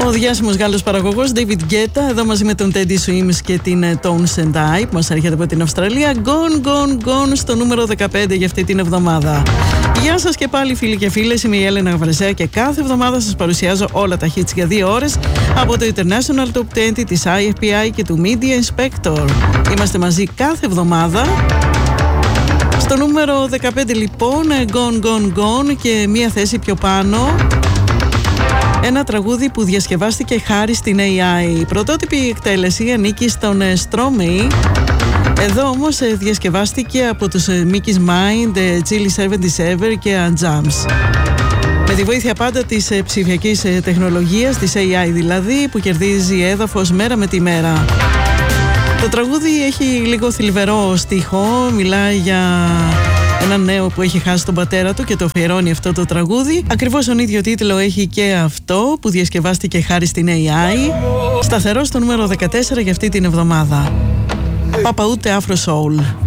Ο διάσημος Γάλλος παραγωγός David Guetta, εδώ μαζί με τον Teddy Swims και την Tones and I, που μας έρχεται από την Αυστραλία. Gone, gone, gone στο νούμερο 15 για αυτή την εβδομάδα. Γεια σας και πάλι φίλοι και φίλες, είμαι η Έλενα Γαβρεσέα και κάθε εβδομάδα σας παρουσιάζω όλα τα hits για 2 ώρες από το International Top 20 της IFPI και του Media Inspector. Είμαστε μαζί κάθε εβδομάδα. Στο νούμερο 15 λοιπόν, Gone, Gone, Gone και μία θέση πιο πάνω. Ένα τραγούδι που διασκευάστηκε χάρη στην AI. Η πρωτότυπη εκτέλεση ανήκει στον Stromae. Εδώ όμως διασκευάστηκε από τους Mickey's Mind, Chili 77 και Jams. Με τη βοήθεια πάντα της ψηφιακής τεχνολογίας, της AI δηλαδή, που κερδίζει έδαφος μέρα με τη μέρα. Το τραγούδι έχει λίγο θλιβερό στίχο, μιλάει για έναν νέο που έχει χάσει τον πατέρα του και το αφιερώνει αυτό το τραγούδι. Ακριβώς τον ίδιο τίτλο έχει και αυτό που διασκευάστηκε χάρη στην AI. Σταθερό στο νούμερο 14 για αυτή την εβδομάδα. Παπα ούτε Afro Soul.